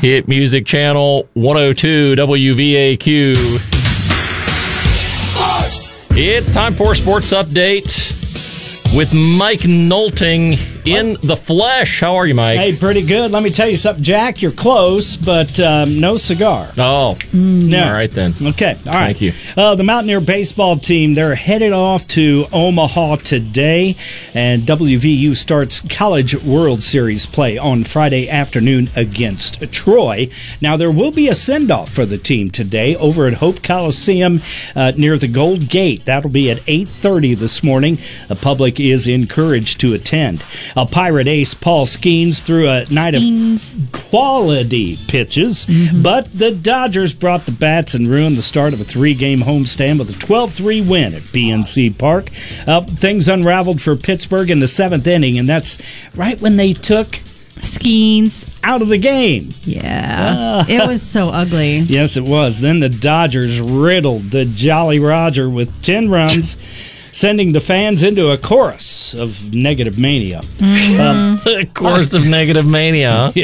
Hit Music Channel 102 WVAQ. It's time for Sports Update with Mike Nolting in the flesh. How are you, Mike? Hey, pretty good. Let me tell you something, Jack. You're close, but no cigar. Oh, No. All right then. Okay, all right. Thank you. The Mountaineer baseball team, they're headed off to Omaha today, and WVU starts College World Series play on Friday afternoon against Troy. Now, there will be a send-off for the team today over at Hope Coliseum near the Gold Gate. That'll be at 8:30 this morning. The public is encouraged to attend. Pirate ace Paul Skeens threw a night of quality pitches, but the Dodgers brought the bats and ruined the start of a 3-game homestand with a 12-3 win at PNC Park. Things unraveled for Pittsburgh in the 7th inning, and that's right when they took Skeens out of the game. Yeah. It was so ugly. Yes, it was. Then the Dodgers riddled the Jolly Roger with 10 runs, sending the fans into a chorus of negative mania. A chorus of negative mania.